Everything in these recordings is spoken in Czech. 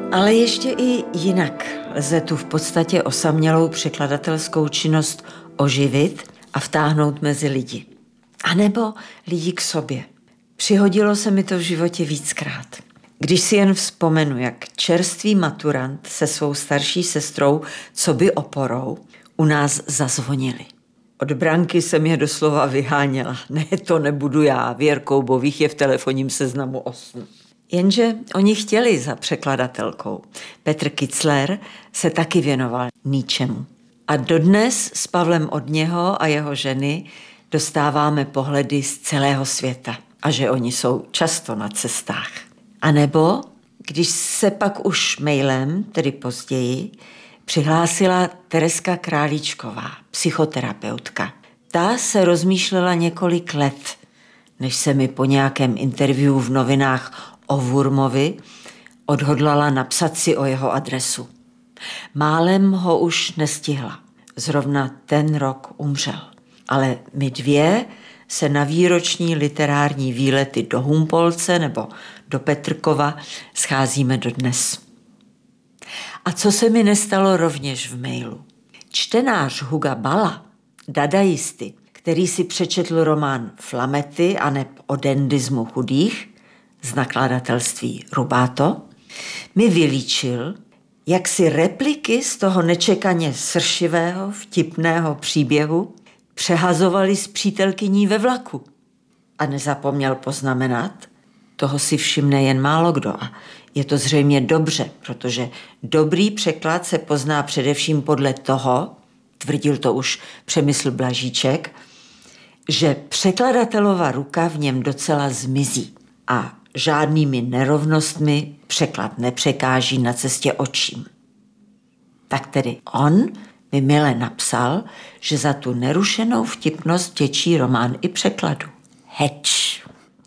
Ale ještě i jinak lze tu v podstatě osamělou překladatelskou činnost oživit a vtáhnout mezi lidi. A nebo lidi k sobě. Přihodilo se mi to v životě víckrát. Když si jen vzpomenu, jak čerstvý maturant se svou starší sestrou, coby oporou, u nás zazvonili. Od branky jsem je doslova vyháněla. Ne, to nebudu já, Věr Koubových je v telefonním seznamu 8. Jenže oni chtěli za překladatelkou. Petr Kitzler se taky věnoval ničemu. A dodnes s Pavlem od něho a jeho ženy dostáváme pohledy z celého světa. A že oni jsou často na cestách. A nebo, když se pak už mailem, tedy později, přihlásila Tereska Králíčková, psychoterapeutka. Ta se rozmýšlela několik let, než se mi po nějakém interview v novinách o Wurmovi odhodlala napsat si o jeho adresu. Málem ho už nestihla. Zrovna ten rok umřel. Ale my dvě se na výroční literární výlety do Humpolce nebo do Petrkova scházíme dodnes. A co se mi nestalo rovněž v mailu? Čtenář Huga Balla, dadaisty, který si přečetl román Flamety aneb o dendismu chudých z nakladatelství Rubato, mi vylíčil, jak si repliky z toho nečekaně sršivého, vtipného příběhu přehazovali s přítelkyní ve vlaku. A nezapomněl poznamenat, toho si všimne jen málo kdo a je to zřejmě dobře, protože dobrý překlad se pozná především podle toho, tvrdil to už Přemysl Blažíček, že překladatelova ruka v něm docela zmizí a žádnými nerovnostmi překlad nepřekáží na cestě očím. Tak tedy on mi mile napsal, že za tu nerušenou vtipnost vděčí román i překladu. Heč.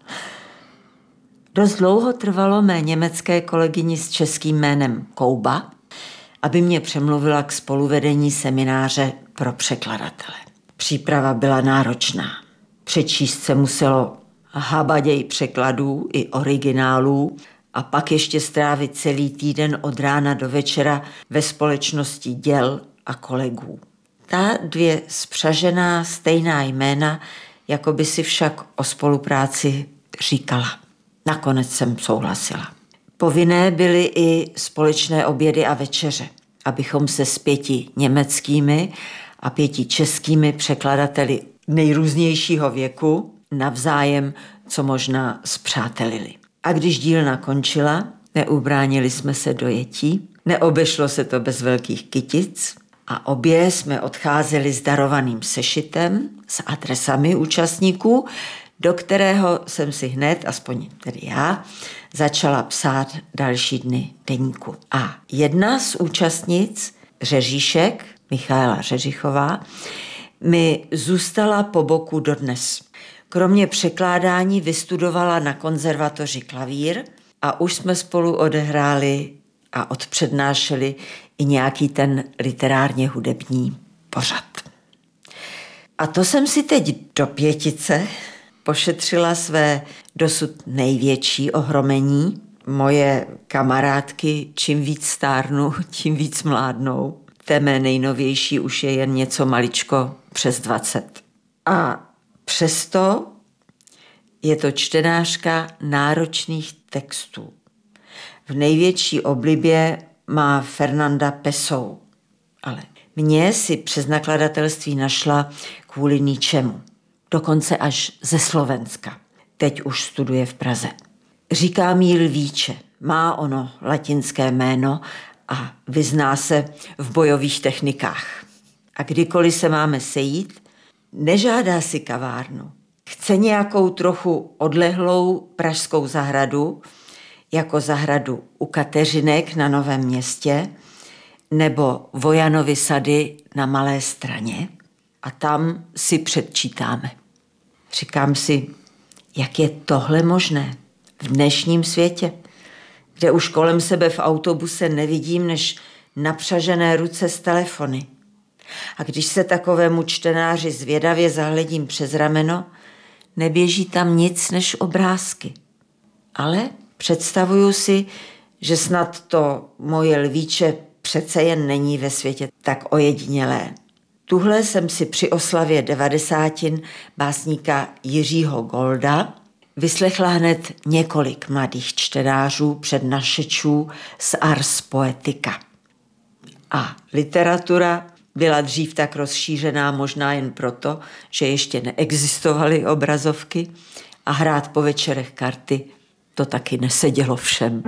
Dost dlouho trvalo mé německé kolegyni s českým jménem Kouba, aby mě přemluvila k spoluvedení semináře pro překladatele. Příprava byla náročná. Přečíst se muselo habaděj překladů i originálů a pak ještě strávit celý týden od rána do večera ve společnosti děl a kolegů. Ta dvě spřažená stejná jména, jako by si však o spolupráci říkala. Nakonec jsem souhlasila. Povinné byly i společné obědy a večeře, abychom se s 5 německými a 5 českými překladateli nejrůznějšího věku navzájem co možná spřátelili. A když dílna končila, neubránili jsme se dojetí, neobešlo se to bez velkých kytic a obě jsme odcházeli s darovaným sešitem s adresami účastníků, do kterého jsem si hned, aspoň tedy já, začala psát další dny deníku. A jedna z účastnic, Řeříšek, Michaela Řeřichová, mi zůstala po boku dodnes. Kromě překládání vystudovala na konzervatoři klavír a už jsme spolu odehráli a odpřednášeli i nějaký ten literárně hudební pořad. A to jsem si teď do 5 pošetřila své dosud největší ohromení. Moje kamarádky, čím víc stárnu, tím víc mládnou. Té mé nejnovější už je jen něco maličko přes 20. A přesto je to čtenářka náročných textů. V největší oblibě má Fernanda Pessoa, ale mě si přes nakladatelství našla kvůli ničemu. Dokonce až ze Slovenska. Teď už studuje v Praze. Říkám jí Lvíče, má ono latinské jméno a vyzná se v bojových technikách. A kdykoliv se máme sejít, nežádá si kavárnu. Chce nějakou trochu odlehlou pražskou zahradu, jako zahradu u Kateřinek na Novém Městě, nebo Vojanovy sady na Malé Straně a tam si předčítáme. Říkám si, jak je tohle možné v dnešním světě, kde už kolem sebe v autobuse nevidím než napřažené ruce s telefony. A když se takovému čtenáři zvědavě zahledím přes rameno, neběží tam nic než obrázky. Ale představuju si, že snad to moje lvíče přece jen není ve světě tak ojedinělé. Tuhle jsem si při oslavě 90 básníka Jiřího Golda vyslechla hned několik mladých čtenářů, přednášečů z Ars Poetica. A literatura byla dřív tak rozšířená možná jen proto, že ještě neexistovaly obrazovky a hrát po večerech karty to taky nesedělo všem.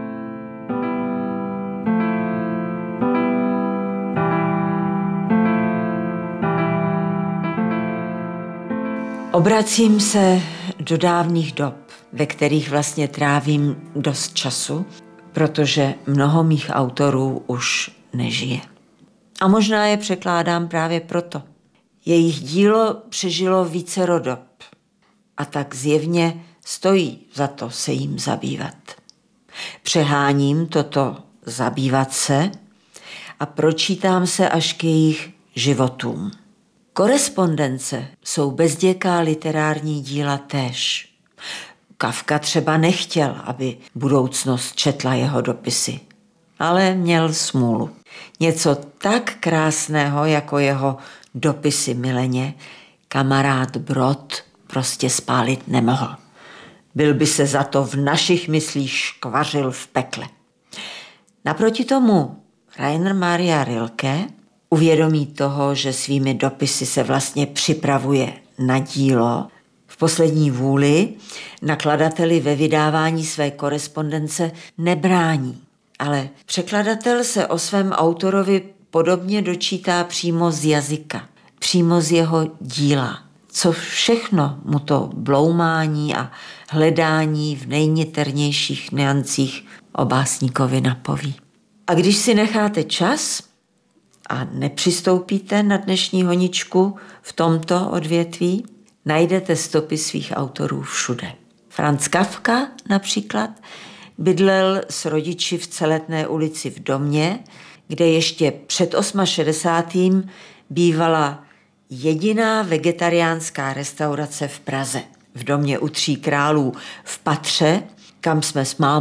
Obracím se do dávných dob, ve kterých vlastně trávím dost času, protože mnoho mých autorů už nežije. A možná je překládám právě proto. Jejich dílo přežilo vícero dob a tak zjevně stojí za to se jim zabývat. Přeháním toto zabývat se a pročítám se až k jejich životům. Korespondence jsou bezděká literární díla též. Kafka třeba nechtěl, aby budoucnost četla jeho dopisy, ale měl smůlu. Něco tak krásného jako jeho dopisy Mileně kamarád Brod prostě spálit nemohl. Byl by se za to v našich myslích škvařil v pekle. Naproti tomu Rainer Maria Rilke uvědomí toho, že svými dopisy se vlastně připravuje na dílo, v poslední vůli nakladateli ve vydávání své korespondence nebrání. Ale překladatel se o svém autorovi podobně dočítá přímo z jazyka, přímo z jeho díla. Co všechno mu to bloumání a hledání v nejniternějších nuancích o básníkovi napoví. A když si necháte čas a nepřistoupíte na dnešní honičku v tomto odvětví, najdete stopy svých autorů všude. Franz Kafka například bydlel s rodiči v Celetné ulici v domě, kde ještě před 68. bývala jediná vegetariánská restaurace v Praze. V domě u Tří králů v patře, kam jsme s mámou